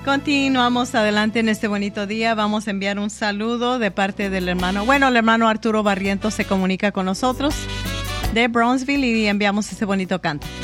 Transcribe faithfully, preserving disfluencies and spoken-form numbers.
Continuamos adelante en este bonito día. Vamos a enviar un saludo de parte del hermano. Bueno, el hermano Arturo Barrientos se comunica con nosotros de Brownsville y enviamos ese bonito canto.